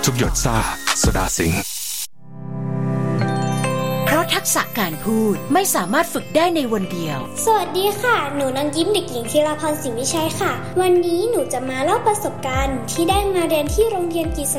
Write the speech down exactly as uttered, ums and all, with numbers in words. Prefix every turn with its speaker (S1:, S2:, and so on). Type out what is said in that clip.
S1: ทุกหยดซ่าโซดาสิงห์
S2: เพราะทักษะการพูดไม่สามารถฝึกได้ในวันเดียว
S3: สวัสดีค่ะหนูนางยิ้มเด็กหญิงธีรพร สิงห์วิชัยค่ะวันนี้หนูจะมาเล่าประสบการณ์ที่ได้มาเรียนที่โรงเรียนกฤษ